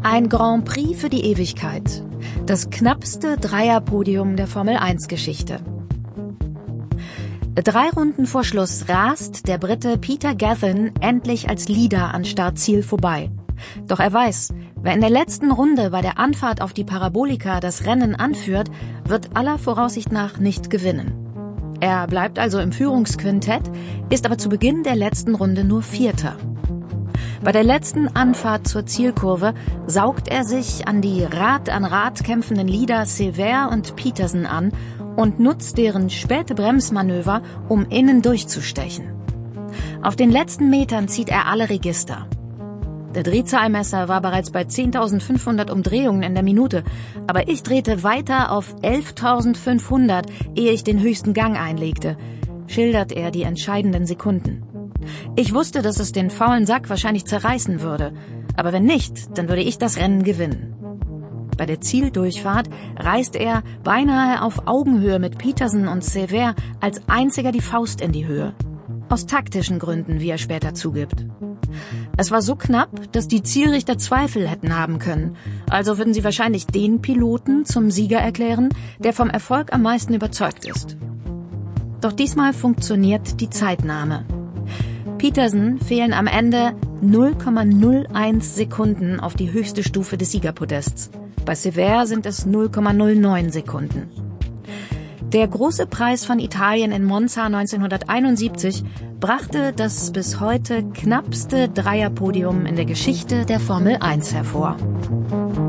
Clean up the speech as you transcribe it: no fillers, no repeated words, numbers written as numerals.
Ein Grand Prix für die Ewigkeit. Das knappste Dreierpodium der Formel-1-Geschichte. 3 Runden vor Schluss rast der Brite Peter Gethin endlich als Leader an Startziel vorbei. Doch er weiß, wer in der letzten Runde bei der Anfahrt auf die Parabolika das Rennen anführt, wird aller Voraussicht nach nicht gewinnen. Er bleibt also im Führungsquintett, ist aber zu Beginn der letzten Runde nur Vierter. Bei der letzten Anfahrt zur Zielkurve saugt er sich an die Rad an Rad kämpfenden Leader Sever und Peterson an und nutzt deren späte Bremsmanöver, um innen durchzustechen. Auf den letzten Metern zieht er alle Register. Der Drehzahlmesser war bereits bei 10.500 Umdrehungen in der Minute, aber ich drehte weiter auf 11.500, ehe ich den höchsten Gang einlegte, schildert er die entscheidenden Sekunden. Ich wusste, dass es den faulen Sack wahrscheinlich zerreißen würde, aber wenn nicht, dann würde ich das Rennen gewinnen. Bei der Zieldurchfahrt reißt er beinahe auf Augenhöhe mit Peterson und Sever als einziger die Faust in die Höhe. Aus taktischen Gründen, wie er später zugibt. Es war so knapp, dass die Zielrichter Zweifel hätten haben können. Also würden sie wahrscheinlich den Piloten zum Sieger erklären, der vom Erfolg am meisten überzeugt ist. Doch diesmal funktioniert die Zeitnahme. Peterson fehlen am Ende 0,01 Sekunden auf die höchste Stufe des Siegerpodests. Bei Sever sind es 0,09 Sekunden. Der große Preis von Italien in Monza 1971 brachte das bis heute knappste Dreierpodium in der Geschichte der Formel 1 hervor.